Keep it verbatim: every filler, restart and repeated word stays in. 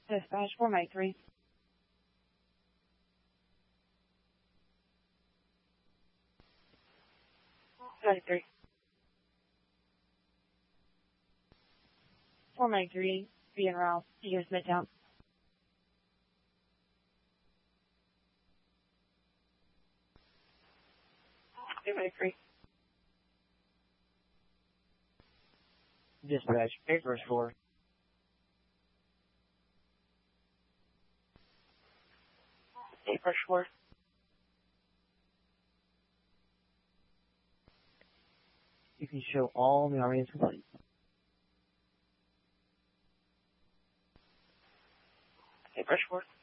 Dispatch four Mike three. Mike three. four Mike three, being Ralph, here's Midtown. two Mike three. Dispatch, eight first four. eight first four. You can show all the audience complaints. eight first four.